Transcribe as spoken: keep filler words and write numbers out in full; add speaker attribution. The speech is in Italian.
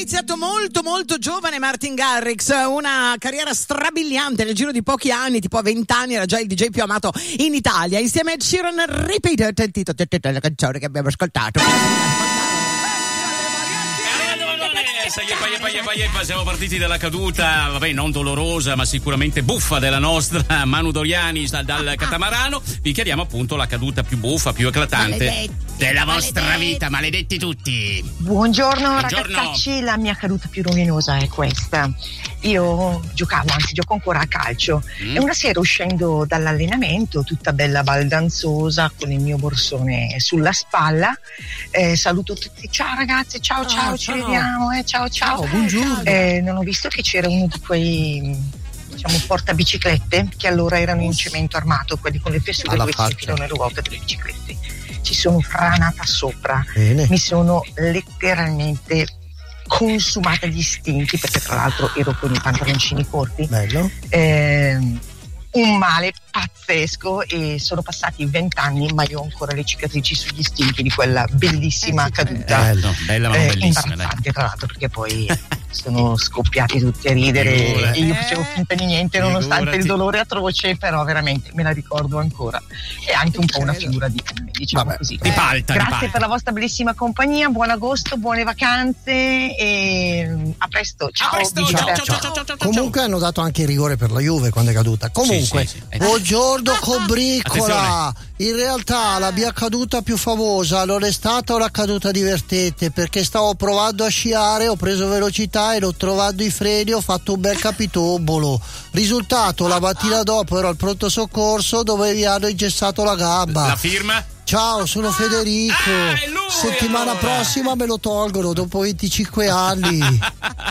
Speaker 1: iniziato molto molto giovane Martin Garrix, una carriera strabiliante nel giro di pochi anni, tipo a vent'anni era già il D J più amato in Italia, insieme a Ed Sheeran. Repeat, sentito la canzone che abbiamo ascoltato.
Speaker 2: Yepa, yepa, yepa, yepa. Siamo partiti dalla caduta, vabbè, non dolorosa ma sicuramente buffa della nostra Manu Doriani dal catamarano. Vi chiediamo appunto la caduta più buffa, più eclatante maledetti, della vostra maledetti. vita. Maledetti tutti.
Speaker 3: Buongiorno, Buongiorno ragazzacci, la mia caduta più rovinosa è questa. Io giocavo, anzi gioco ancora a calcio mm. e una sera uscendo dall'allenamento, tutta bella baldanzosa con il mio borsone sulla spalla, eh, saluto tutti, ciao ragazzi, ciao ciao, ciao ci ciao. vediamo, eh, ciao ciao, ciao buongiorno. Eh, non ho visto che c'era uno di quei, diciamo, portabiciclette che allora erano in cemento armato, quelli con le fessure dove si infilano le ruote delle biciclette. Ci sono franata sopra. Bene. Mi sono letteralmente consumata gli istinti, perché tra l'altro ero con i pantaloncini corti. Bello. Eh, un male pazzesco, e sono passati vent'anni ma io ho ancora le cicatrici sugli stinchi di quella bellissima eh sì, caduta. Bello, bella ma eh, bellissima. Imbarazzante, tra l'altro, perché poi sono scoppiati tutti a ridere Figura. e io facevo finta di niente nonostante Figurati. il dolore atroce, però veramente me la ricordo ancora. È anche un po' una figura di me, diciamo Vabbè, così.
Speaker 2: Di palta,
Speaker 3: Grazie
Speaker 2: di palta.
Speaker 3: per la vostra bellissima compagnia, buon agosto, buone vacanze e a presto. Ciao. A presto. Ciao, ciao, ciao, ciao, ciao, ciao.
Speaker 4: Comunque hanno dato anche il rigore per la Juve quando è caduta. Comunque, sì, sì, sì. buongiorno Cobricola. Attenzione. In realtà la mia caduta più famosa non è stata una caduta divertente, perché stavo provando a sciare, ho preso velocità e non trovando i freni ho fatto un bel capitombolo. Risultato, la mattina dopo ero al pronto soccorso dove mi hanno ingessato la gamba.
Speaker 2: La firma?
Speaker 4: Ciao, sono Federico.
Speaker 2: Ah, lui,
Speaker 4: Settimana
Speaker 2: allora.
Speaker 4: prossima me lo tolgono dopo venticinque anni.